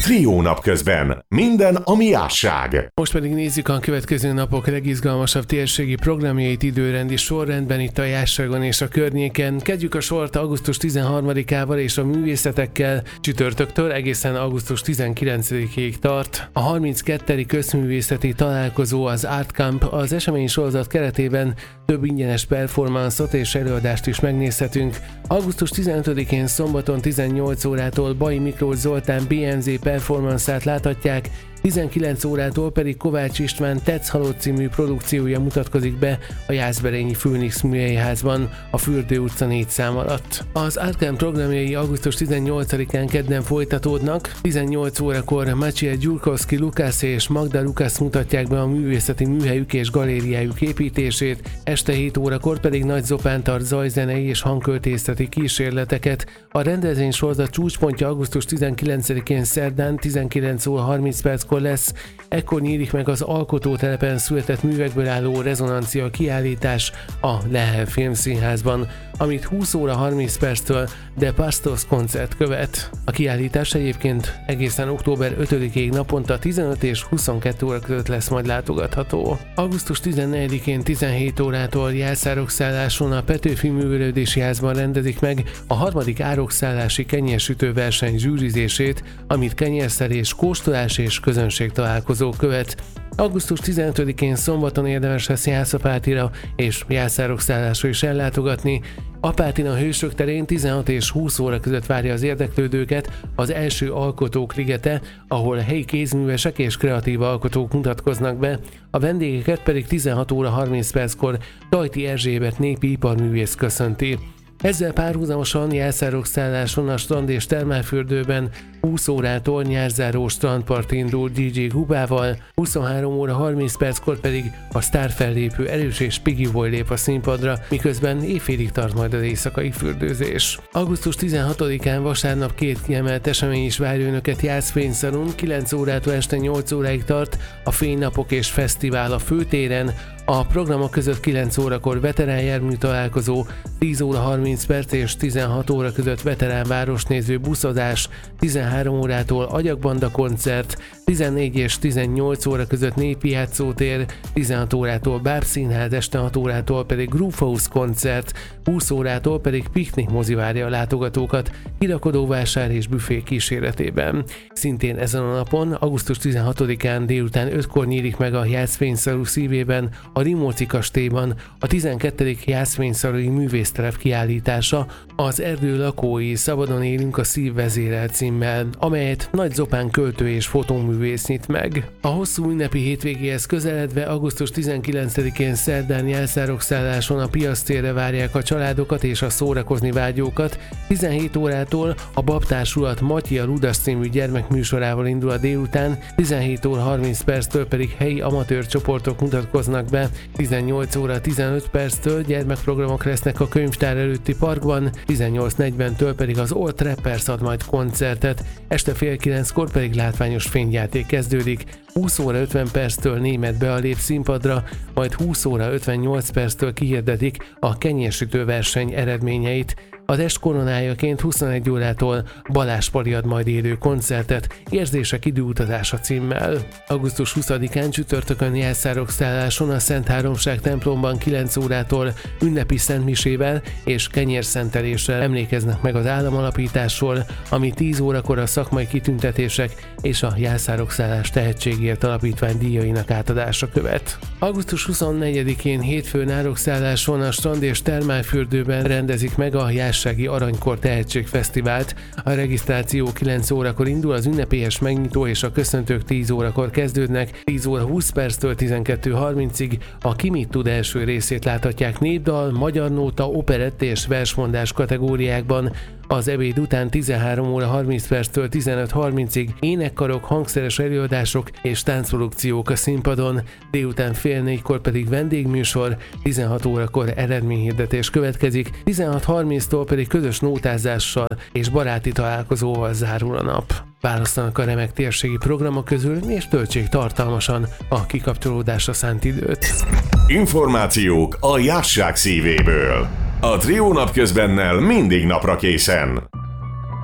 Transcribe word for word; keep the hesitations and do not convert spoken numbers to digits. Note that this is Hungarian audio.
Trió napközben. Minden, ami jásság. Most pedig nézzük a következő napok legizgalmasabb térségi programjait időrendi sorrendben itt a Jásságon és a környéken. Kezdjük a sort augusztus tizenharmadikával és a művészetekkel. Csütörtöktől egészen augusztus tizenkilencedikéig tart. A harminckettedik közművészeti találkozó, az Art Camp, az esemény sorozat keretében több ingyenes performanszot és előadást is megnézhetünk. augusztus tizenötödikén szombaton tizennyolc órától Bai Miklós Zoltán bé en zé performanszát láthatják, tizenkilenc órától pedig Kovács István Tetsz halott című produkciója mutatkozik be a Jászberényi Főnix Műhelyházban a Fürdő utca négy szám alatt. Az Art Camp programjai augusztus tizennyolcadikán kedden folytatódnak, tizennyolc órakor Maciej Gyurkowski Lukász és Magda Lukász mutatják be a művészeti műhelyük és galériájuk építését, este hét órakor pedig Nagy Zopán tart zajzenei és hangköltészeti kísérleteket. A rendezvény sorozat csúcspontja augusztus tizenkilencedikén szerdán tizenkilenc óra harminc perckor lesz, ekkor nyílik meg az alkotótelepen született művekből álló rezonancia kiállítás a Lehel Filmszínházban, amit húsz óra harminc perctől De Pastos koncert követ. A kiállítás egyébként egészen október ötödikéig naponta tizenöt és huszonkettő óra között lesz majd látogatható. augusztus tizennegyedikén tizenhét órától jelszárokszálláson a Petőfi Művelődési Házban rendezik meg a harmadik árokszállási kenyérsütő verseny zsűrizését, amit kenyérszerés, kóstolás és közönség találkozó követ. augusztus tizenötödikén szombaton érdemes lesz Jászapátira és jelszárokszállásra is ellátogatni. Apátina Hősök terén tizenhat és húsz óra között várja az érdeklődőket az első Alkotók Ligete, ahol helyi kézművesek és kreatív alkotók mutatkoznak be, a vendégeket pedig tizenhat óra harminc perckor Tajti Erzsébet népi iparművész köszönti. Ezzel párhuzamosan jelszárokszálláson a Strand és Termálfürdőben húsz órától nyárzáró strandpart indul dé dzsé Gubával, huszonhárom óra harminc perckor pedig a sztárfellépő Erős és Piggy Boy lép a színpadra, miközben éjfélig tart majd az éjszakai fürdőzés. augusztus tizenhatodikán vasárnap két kiemelt esemény is várja önöket Jászfényszalon, kilenc órától este nyolc óráig tart a Fénynapok és Fesztivál a Főtéren, a programok között kilenc órakor veterán jármű találkozó, tíz óra harminc perc és tizenhat óra között veterán városnéző buszozás, tizenhárom órától Agyakbanda koncert, tizennégy és tizennyolc óra között népi játszótér, tizenhat órától Bábszínház, este hat órától pedig Groove House koncert, húsz órától pedig piknik mozi várja a látogatókat, kirakodóvásár és büfé kíséretében. Szintén ezen a napon, augusztus tizenhatodikán délután ötkor nyílik meg a Jászfényszalú szívében, a Rimóci kastélyban a tizenkettedik Jászfényszalui művésztelep kiállítása, az Erdő lakói Szabadon élünk a szív vezérel címmel, amelyet Nagy Zopán költő és fotóművész nyit meg. A hosszú ünnepi hétvégéhez közeledve augusztus tizenkilencedikén szerdán jelszárokszálláson a Piasztérre várják a családokat és a szórakozni vágyókat, tizenhét órától a Babtársulat Matyi a Ludas című gyermekműsorával indul a délután, tizenhét óra harminc perctől pedig helyi amatőr csoportok mutatkoznak be, tizennyolc óra tizenöt perctől gyermekprogramok lesznek a könyvtár előtti parkban, tizennyolc negyventől pedig az Old Trappers ad majd koncertet, este fél kilenckor pedig látványos fényjáték kezdődik, húsz óra ötven perctől Németh Bea lép színpadra, majd húsz óra ötvennyolc perctől kihirdetik a kenyérsütő verseny eredményeit. Az est koronájaként huszonegy órától Balázs Pali ad majd élő koncertet, Érzések időutazása címmel. augusztus huszadikán csütörtökön jelszárokszálláson a Szent Háromság templomban kilenc órától ünnepi szentmisével és kenyérszenteléssel emlékeznek meg az államalapításról, ami tíz órakor a szakmai kitüntetések és a Jelszárokszállás Tehetségért Alapítvány díjainak átadása követ. augusztus huszonnegyedikén hétfőn árokszálláson a Strand és Termálfürdőben rendezik meg a Jássági Aranykor Tehetségfesztivált. A regisztráció kilenc órakor indul, az ünnepélyes megnyitó és a köszöntők tíz órakor kezdődnek, tíz óra húsz perctől tizenkettő harmincig a Ki mit tud első részét láthatják népdal, magyar nóta, operett és versmondás kategóriákban. Az ebéd után tizenhárom óra harminc perctől tizenöt harmincig énekkarok, hangszeres előadások és táncprodukciók a színpadon, délután fél négykor pedig vendégműsor, tizenhat órakor eredményhirdetés következik, tizenhat harminctól pedig közös nótázással és baráti találkozóval zárul a nap. Választanak a remek térségi programok közül, és töltsék tartalmasan a kikapcsolódásra szánt időt. Információk a jásság szívéből. A Trió napközbennel mindig napra készen.